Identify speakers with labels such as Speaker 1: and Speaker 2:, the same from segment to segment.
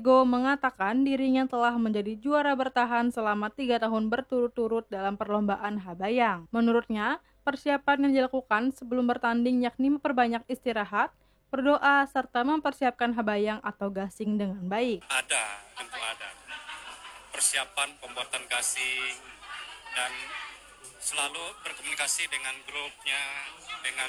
Speaker 1: Diego mengatakan dirinya telah menjadi juara bertahan selama 3 tahun berturut-turut dalam perlombaan habayang. Menurutnya, persiapan yang dilakukan sebelum bertanding yakni memperbanyak istirahat, berdoa, serta mempersiapkan habayang atau gasing dengan baik.
Speaker 2: Ada, tentu ada. Persiapan pembuatan gasing dan selalu berkomunikasi dengan grupnya, dengan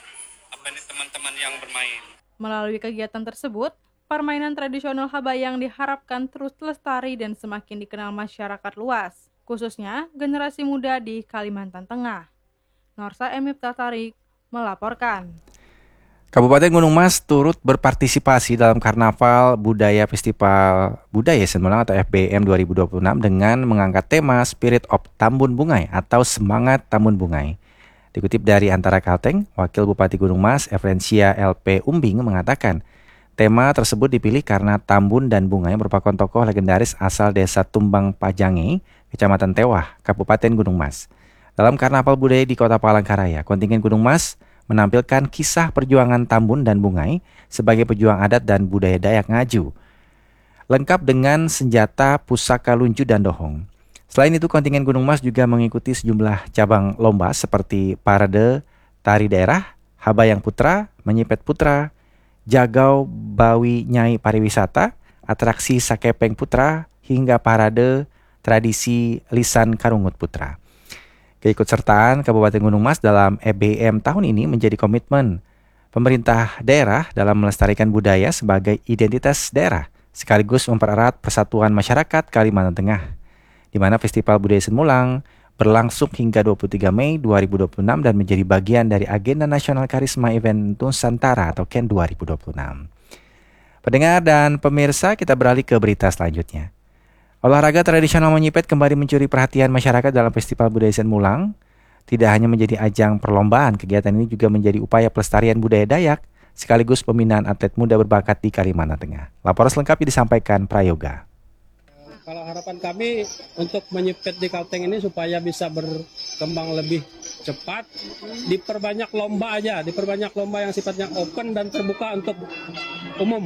Speaker 2: teman-teman yang bermain.
Speaker 1: Melalui kegiatan tersebut, permainan tradisional habayang diharapkan terus lestari dan semakin dikenal masyarakat luas, khususnya generasi muda di Kalimantan Tengah. Norsa Emif Tatarik melaporkan.
Speaker 3: Kabupaten Gunung Mas turut berpartisipasi dalam Karnaval Budaya Festival Budaya Semelang atau FBM 2026 dengan mengangkat tema Spirit of Tambun Bungai atau Semangat Tambun Bungai. Dikutip dari Antara Kalteng, Wakil Bupati Gunung Mas, Efrensia LP Umbing mengatakan, tema tersebut dipilih karena Tambun dan Bungai merupakan tokoh legendaris asal Desa Tumbang Pajange, Kecamatan Tewah, Kabupaten Gunung Mas. Dalam Karnaval Budaya di Kota Palangkaraya, kontingen Gunung Mas menampilkan kisah perjuangan Tambun dan Bungai sebagai pejuang adat dan budaya Dayak Ngaju, lengkap dengan senjata, pusaka lunju, dan dohong. Selain itu, kontingen Gunung Mas juga mengikuti sejumlah cabang lomba seperti parade tari daerah, habayang putra, menyipet putra, jagau bawi nyai pariwisata, atraksi sakepeng putra, hingga parade tradisi lisan karungut putra. Keikutsertaan Kabupaten Gunung Mas dalam EBM tahun ini menjadi komitmen pemerintah daerah dalam melestarikan budaya sebagai identitas daerah, sekaligus mempererat persatuan masyarakat Kalimantan Tengah, di mana Festival Budaya Semulang berlangsung hingga 23 Mei 2026 dan menjadi bagian dari Agenda Nasional Karisma Event Nusantara atau KEN 2026. Pendengar dan pemirsa, kita beralih ke berita selanjutnya. Olahraga tradisional menyipet kembali mencuri perhatian masyarakat dalam Festival Budaya Semulang. Tidak hanya menjadi ajang perlombaan, kegiatan ini juga menjadi upaya pelestarian budaya Dayak, sekaligus pembinaan atlet muda berbakat di Kalimantan Tengah. Laporan selengkapnya disampaikan Prayoga.
Speaker 4: Kalau harapan kami untuk menyipet di Kalteng ini supaya bisa berkembang lebih cepat, diperbanyak lomba aja, diperbanyak lomba yang sifatnya open dan terbuka untuk umum.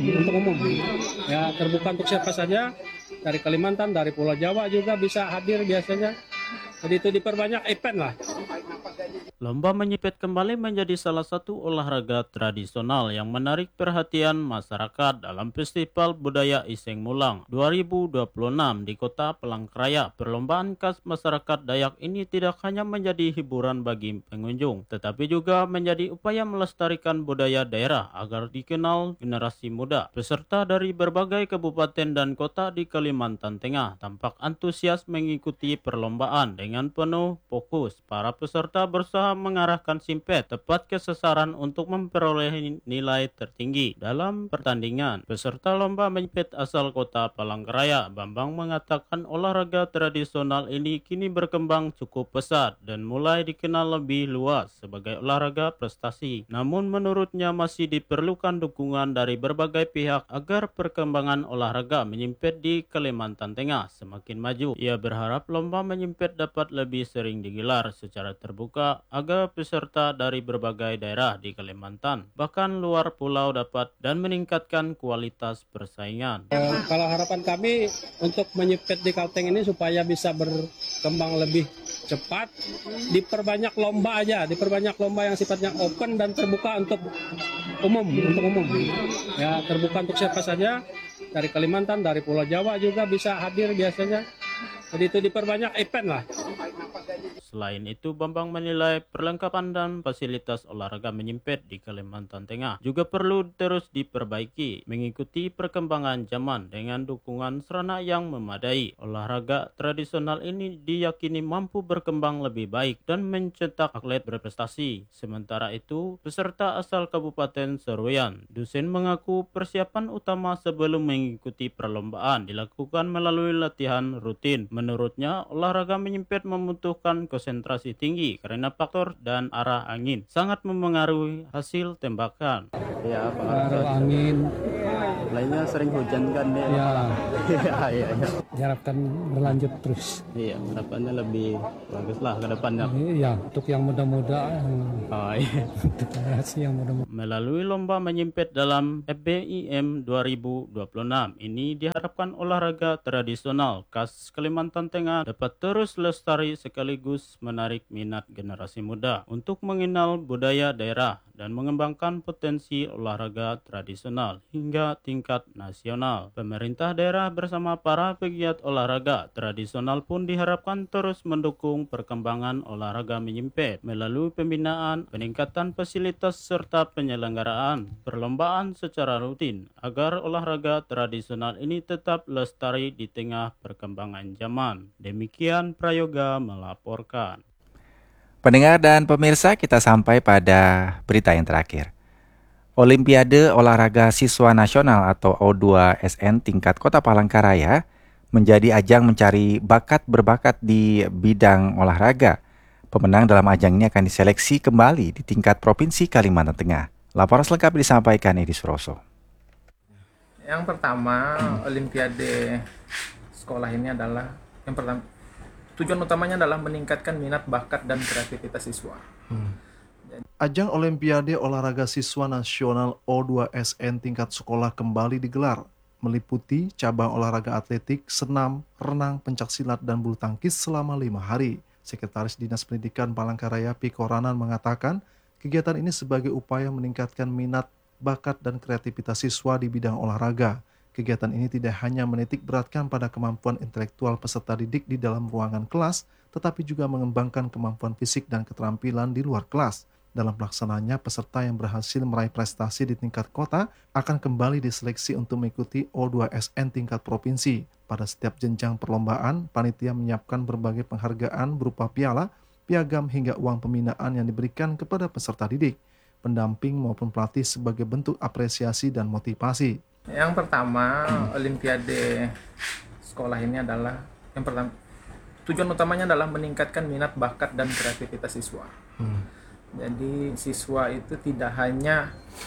Speaker 4: Ya, terbuka untuk siapa saja, dari Kalimantan, dari Pulau Jawa juga bisa hadir biasanya. Jadi itu diperbanyak event lah.
Speaker 5: Lomba menyipet kembali menjadi salah satu olahraga tradisional yang menarik perhatian masyarakat dalam Festival Budaya Iseng Mulang 2026 di Kota Palangkaraya. Perlombaan khas masyarakat Dayak ini tidak hanya menjadi hiburan bagi pengunjung, tetapi juga menjadi upaya melestarikan budaya daerah agar dikenal generasi muda. Peserta dari berbagai kabupaten dan kota di Kalimantan Tengah tampak antusias mengikuti perlombaan dengan penuh fokus. Para peserta berusaha mengarahkan simpet tepat ke sasaran untuk memperoleh nilai tertinggi dalam pertandingan. Peserta lomba menyipet asal Kota Palangkaraya, Bambang mengatakan olahraga tradisional ini kini berkembang cukup pesat dan mulai dikenal lebih luas sebagai olahraga prestasi. Namun menurutnya masih diperlukan dukungan dari berbagai pihak agar perkembangan olahraga menyipet di Kalimantan Tengah semakin maju. Ia berharap lomba menyipet dapat lebih sering digelar secara terbuka agar peserta dari berbagai daerah di Kalimantan bahkan luar pulau dapat dan meningkatkan kualitas persaingan.
Speaker 4: Kalau harapan kami untuk menyipet di Kalteng ini supaya bisa berkembang lebih cepat, diperbanyak lomba aja, diperbanyak lomba yang sifatnya open dan terbuka untuk umum. Ya, terbuka untuk siapa saja, dari Kalimantan, dari Pulau Jawa juga bisa hadir biasanya. Jadi itu diperbanyak event lah.
Speaker 5: Selain itu, Bambang menilai perlengkapan dan fasilitas olahraga menyipet di Kalimantan Tengah juga perlu terus diperbaiki mengikuti perkembangan zaman dengan dukungan sarana yang memadai. Olahraga tradisional ini diyakini mampu berkembang lebih baik dan mencetak atlet berprestasi. Sementara itu, peserta asal Kabupaten Seruyan, Dusen mengaku persiapan utama sebelum mengikuti perlombaan dilakukan melalui latihan rutin. Menurutnya, olahraga menyipet membutuhkan konsentrasi tinggi karena faktor dan arah angin sangat memengaruhi hasil tembakan.
Speaker 6: Ya,
Speaker 4: Pengaruh angin,
Speaker 6: lainnya sering hujan kan ya.
Speaker 4: ya
Speaker 6: Iya.
Speaker 4: diharapkan berlanjut terus.
Speaker 6: Iya, harapannya lebih bagus lah ke depannya.
Speaker 4: Iya, untuk yang muda-muda,
Speaker 6: Oh iya.
Speaker 4: untuk yang muda-muda.
Speaker 5: Melalui lomba menyimpet dalam FBIM 2026 ini diharapkan olahraga tradisional khas Kalimantan Tengah dapat terus lestari sekaligus menarik minat generasi muda untuk mengenal budaya daerah dan mengembangkan potensi olahraga tradisional hingga tingkat nasional. Pemerintah daerah bersama para pegiat olahraga tradisional pun diharapkan terus mendukung perkembangan olahraga menyimpet melalui pembinaan, peningkatan fasilitas serta penyelenggaraan perlombaan secara rutin agar olahraga tradisional ini tetap lestari di tengah perkembangan zaman. Demikian Prayoga melaporkan.
Speaker 3: Pendengar dan pemirsa, kita sampai pada berita yang terakhir. Olimpiade Olahraga Siswa Nasional atau O2SN tingkat Kota Palangkaraya menjadi ajang mencari bakat-berbakat di bidang olahraga. Pemenang dalam ajang ini akan diseleksi kembali di tingkat Provinsi Kalimantan Tengah. Laporan selengkap disampaikan Edi Suroso.
Speaker 7: Yang pertama, Olimpiade sekolah ini adalah yang pertama, tujuan utamanya adalah meningkatkan minat, bakat, dan kreativitas siswa.
Speaker 8: Ajang Olimpiade Olahraga Siswa Nasional O2SN tingkat sekolah kembali digelar, meliputi cabang olahraga atletik, senam, renang, pencaksilat, dan bulu tangkis selama 5 hari. Sekretaris Dinas Pendidikan Palangkaraya Piko Ranan mengatakan, kegiatan ini sebagai upaya meningkatkan minat, bakat, dan kreativitas siswa di bidang olahraga. Kegiatan ini tidak hanya menitik beratkan pada kemampuan intelektual peserta didik di dalam ruangan kelas, tetapi juga mengembangkan kemampuan fisik dan keterampilan di luar kelas. Dalam pelaksanaannya, peserta yang berhasil meraih prestasi di tingkat kota akan kembali diseleksi untuk mengikuti O2SN tingkat provinsi. Pada setiap jenjang perlombaan, panitia menyiapkan berbagai penghargaan berupa piala, piagam hingga uang pembinaan yang diberikan kepada peserta didik, pendamping maupun pelatih sebagai bentuk apresiasi dan motivasi.
Speaker 7: Yang pertama, Olimpiade sekolah ini adalah yang pertama, tujuan utamanya adalah meningkatkan minat, bakat, dan kreativitas siswa. Jadi siswa itu tidak hanya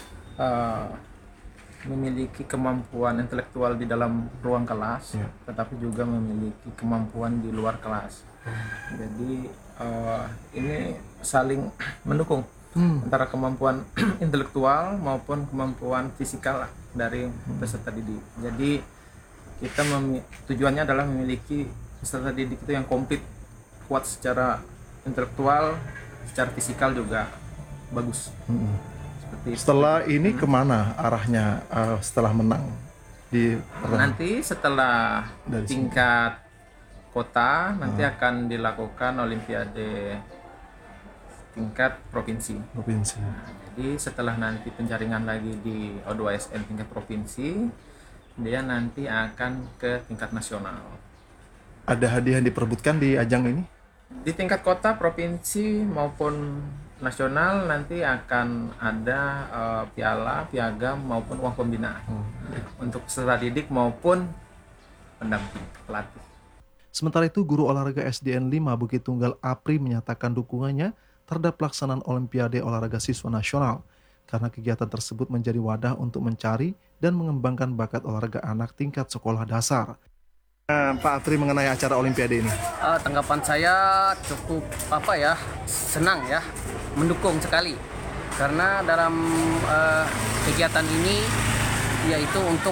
Speaker 7: memiliki kemampuan intelektual di dalam ruang kelas, tetapi juga memiliki kemampuan di luar kelas. Jadi ini saling mendukung antara kemampuan intelektual maupun kemampuan fisikal dari peserta didik. Jadi kita tujuannya adalah memiliki peserta didik itu yang komplit, kuat secara intelektual, secara fisikal juga bagus. Seperti
Speaker 8: Setelah ini kemana arahnya setelah menang?
Speaker 7: Nanti setelah
Speaker 8: Dari
Speaker 7: tingkat kota nanti akan dilakukan Olimpiade tingkat provinsi. Jadi setelah nanti penjaringan lagi di O2SN tingkat provinsi, dia nanti akan ke tingkat nasional.
Speaker 8: Ada hadiah yang diperebutkan di ajang ini?
Speaker 7: Di tingkat kota, provinsi maupun nasional nanti akan ada piala, piagam maupun uang pembinaan untuk peserta didik maupun pendamping pelatih.
Speaker 8: Sementara itu, guru olahraga SDN 5 Bukit Tunggal Apri menyatakan dukungannya terhadap pelaksanaan Olimpiade Olahraga Siswa Nasional karena kegiatan tersebut menjadi wadah untuk mencari dan mengembangkan bakat olahraga anak tingkat sekolah dasar. Pak Apri mengenai acara Olimpiade ini.
Speaker 9: Tanggapan saya cukup senang ya, mendukung sekali karena dalam kegiatan ini yaitu untuk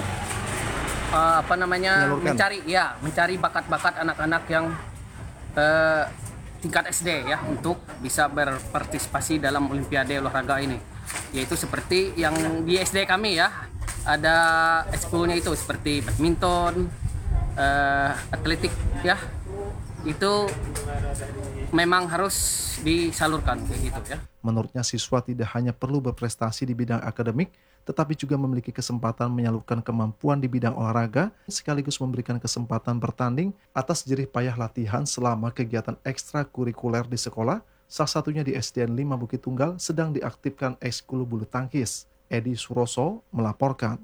Speaker 9: mencari bakat-bakat anak-anak yang tingkat SD ya untuk bisa berpartisipasi dalam Olimpiade olahraga ini, yaitu seperti yang di SD kami ya, ada ekskulnya itu seperti badminton, atletik ya, itu memang harus disalurkan kayak gitu ya.
Speaker 8: Menurutnya siswa tidak hanya perlu berprestasi di bidang akademik, tetapi juga memiliki kesempatan menyalurkan kemampuan di bidang olahraga, sekaligus memberikan kesempatan bertanding atas jerih payah latihan selama kegiatan ekstrakurikuler di sekolah, salah satunya di SDN 5 Bukit Tunggal sedang diaktifkan ekskul bulu tangkis. Edi Suroso melaporkan.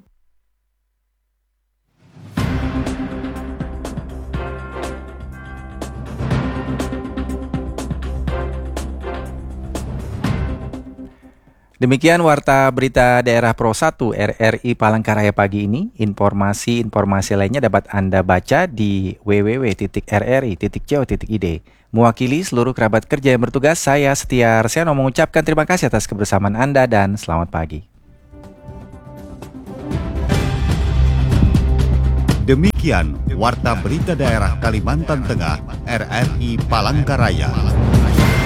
Speaker 3: Demikian Warta Berita Daerah Pro 1 RRI Palangkaraya pagi ini. Informasi-informasi lainnya dapat Anda baca di www.rri.co.id. Mewakili seluruh kerabat kerja yang bertugas, saya Setia Arsiano mengucapkan terima kasih atas kebersamaan Anda dan selamat pagi.
Speaker 10: Demikian Warta Berita Daerah Kalimantan Tengah RRI Palangkaraya.